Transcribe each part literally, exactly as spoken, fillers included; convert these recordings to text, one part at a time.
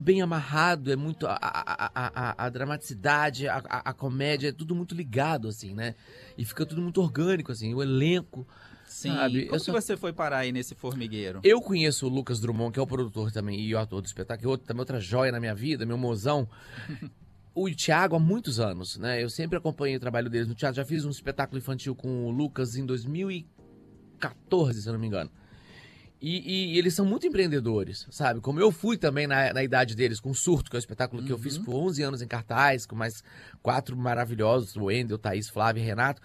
bem amarrado, é muito a, a, a, a, a dramaticidade, a, a, a comédia, é tudo muito ligado, assim, né? E fica tudo muito orgânico, assim, o elenco, Sim. sabe? Como Eu que só- você foi parar aí nesse formigueiro? Eu conheço o Lucas Drummond, que é o produtor também e o ator do espetáculo, outro, também outra joia na minha vida, meu mozão. O Thiago há muitos anos, né? Eu sempre acompanhei o trabalho deles no teatro. Já fiz um espetáculo infantil com o Lucas em dois mil e quatorze, se eu não me engano. E, e eles são muito empreendedores, sabe? Como eu fui também na, na idade deles, com Surto, que é o espetáculo que eu fiz por onze anos em cartaz, com mais quatro maravilhosos, o Wendel, Thaís, Flávio e Renato.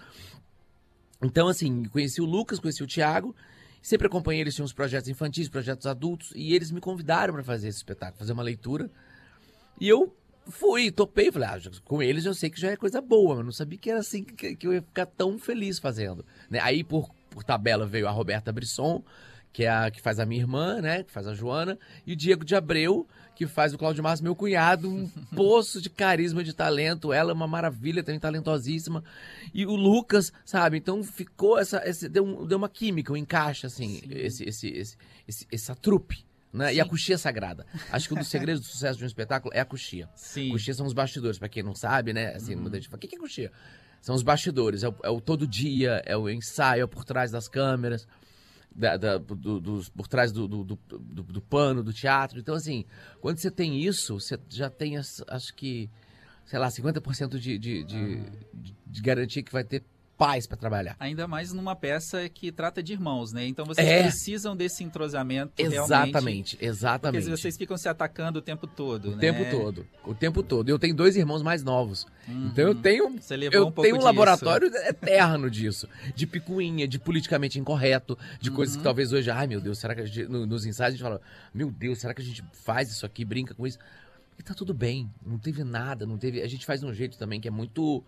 Então, assim, conheci o Lucas, conheci o Thiago, sempre acompanhei eles, tinham uns projetos infantis, projetos adultos, e eles me convidaram para fazer esse espetáculo, fazer uma leitura. E eu fui, topei, falei, ah, com eles eu sei que já é coisa boa, mas não sabia que era assim que, que eu ia ficar tão feliz fazendo. Né? Aí, por, por tabela, veio a Roberta Brisson, que é a que faz a minha irmã, né, que faz a Joana, e o Diego de Abreu, que faz o Cláudio Márcio, meu cunhado, um poço de carisma, de talento. Ela é uma maravilha, também talentosíssima. E o Lucas, sabe? Então ficou essa, esse, deu, um- deu uma química, um encaixe, assim, esse, esse, esse, esse- essa trupe. Né? E a Sim. coxia sagrada. Acho que um dos segredos do sucesso de um espetáculo é a coxia. Sim. Coxia são os bastidores, pra quem não sabe, né? Assim, muita gente fala, o que que é coxia? São os bastidores, é o, é o todo dia, é o ensaio, é o por trás das câmeras, da, da- do- dos- por trás do, do, do, do- do pano, do teatro. Então, assim, quando você tem isso, você já tem, as- acho que, sei lá, cinquenta por cento de, de, de, de, de garantia que vai ter paz pra trabalhar. Ainda mais numa peça que trata de irmãos, né? Então vocês É. precisam desse entrosamento realmente. Exatamente, Porque exatamente. vocês ficam se atacando o tempo todo, O né? tempo todo, o tempo todo. Eu tenho dois irmãos mais novos. Então eu tenho, Você levou eu um pouco tenho um disso. laboratório eterno disso. De picuinha, de politicamente incorreto, de coisas Uhum. que talvez hoje, ai meu Deus, será que a gente, no- nos ensaios a gente fala, meu Deus, será que a gente faz isso aqui, brinca com isso? E tá tudo bem, não teve nada, não teve. A gente faz de um jeito também que é muito.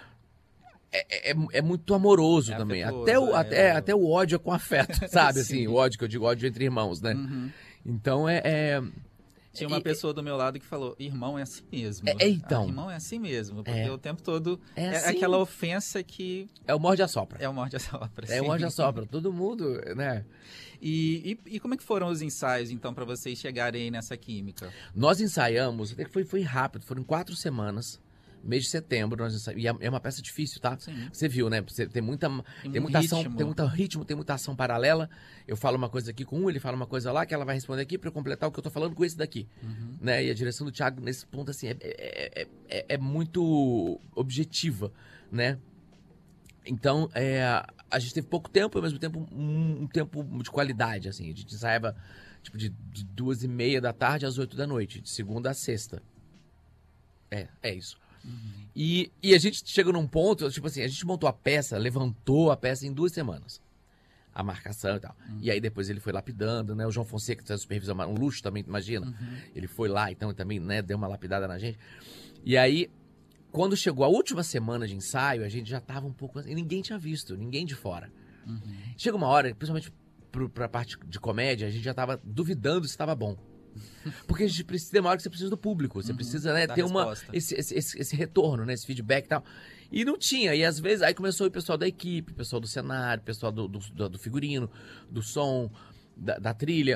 É, é, é muito amoroso É também. afetuoso, Até o, é. até, até o ódio é com afeto, sabe? Assim, Sim. o ódio que eu digo, ódio entre irmãos, né? Uhum. Então é. é- Tinha uma E- pessoa do meu lado que falou, irmão é assim mesmo. É, é, então. Ah, irmão é assim mesmo, porque É. o tempo todo É é, assim. aquela ofensa que É o morde a sopra. é o morde a sopra. É o sim. morde a sopra. Todo mundo, né? E, e, e como é que foram os ensaios, então, para vocês chegarem aí nessa química? Nós ensaiamos, até que foi, foi rápido, foram quatro semanas. Mês de setembro, nós ensaiamos. E é é uma peça difícil, tá? Sim. Você viu, né? Você tem muita, Tem tem um muita ação, ritmo. tem muito ritmo, tem muita ação paralela. Eu falo uma coisa aqui com um, ele fala uma coisa lá, que ela vai responder aqui pra eu completar o que eu tô falando com esse daqui. Uhum. Né? E a direção do Thiago, nesse ponto, assim, é, é, é, é- é muito objetiva, né? Então, é, a gente teve pouco tempo, ao mesmo tempo, um, um tempo de qualidade, assim. A gente ensaiava, tipo, de, de duas e meia da tarde às oito da noite, de segunda a sexta. É, é isso. E, e a gente chega num ponto, tipo assim, a gente montou a peça, levantou a peça em duas semanas. A marcação e tal. E aí depois ele foi lapidando, né? O João Fonseca, que faz a supervisão, um luxo também, imagina. Ele foi lá, então também, né, deu uma lapidada na gente. E aí, quando chegou a última semana de ensaio, a gente já tava um pouco assim, ninguém tinha visto, ninguém de fora. Chega uma hora, principalmente pro, pra parte de comédia, a gente já tava duvidando se tava bom. Porque a gente precisa, tem uma hora que você precisa do público, você precisa, né, Da ter uma, resposta. esse, esse, esse, esse retorno, né, esse feedback e tal. E não tinha, e às vezes, aí começou o pessoal da equipe, o pessoal do cenário, o pessoal do, do, do figurino, do som, da, da trilha,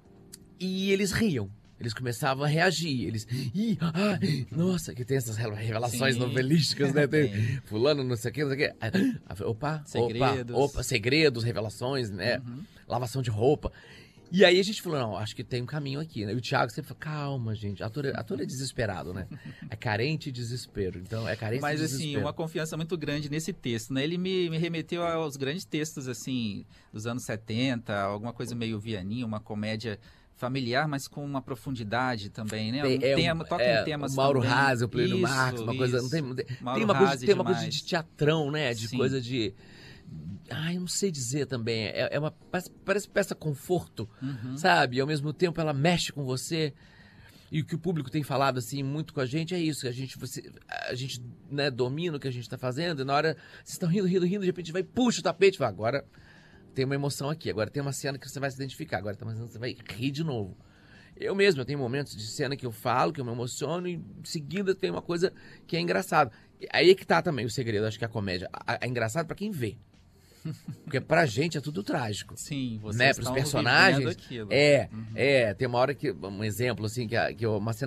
e eles riam. Eles começavam a reagir, eles... Ih, ah, nossa, que tem essas revelações Sim. novelísticas, né? Tem Tem. fulano, não sei o que, não sei o que. Aí, opa, Segredos. opa, opa, segredos, revelações, né? Lavação de roupa. E aí a gente falou, não, acho que tem um caminho aqui, né? E o Thiago sempre falou, calma, gente, ator, é- ator é desesperado, né? É carente de desespero, então é carente Mas, de assim, desespero. uma confiança muito grande nesse texto, né? Ele me, me remeteu aos grandes textos, assim, dos anos setenta, alguma coisa meio Vianinho, uma comédia familiar, mas com uma profundidade também, né? Um Tem- é, tema, um- toca é, em temas o Mauro também. Raso, o Plínio Isso, Marcos, uma coisa, não tem, isso. tem, tem Mauro uma coisa, Razzi tem uma coisa demais. de teatrão, né? De Sim. coisa de... Ai, eu não sei dizer também, é, é uma, parece, parece peça conforto, Uhum. sabe? E ao mesmo tempo ela mexe com você. E o que o público tem falado, assim, muito com a gente é isso, que a gente, você, a gente, né, domina o que a gente tá fazendo, e na hora, vocês estão rindo, rindo, rindo, de repente vai, puxa o tapete, vai, agora tem uma emoção aqui, agora tem uma cena que você vai se identificar, agora tem uma cena que você vai rir de novo. Eu mesmo, eu tenho momentos de cena que eu falo, que eu me emociono, e em seguida tem uma coisa que é engraçada. Aí é que tá também o segredo, acho que a comédia. É engraçado pra quem vê. Porque pra gente é tudo trágico. Sim, vocês Né? Pros estão personagens. vivendo aquilo. É, é. Tem uma hora que. Um exemplo, assim, que, a- que eu- uma cena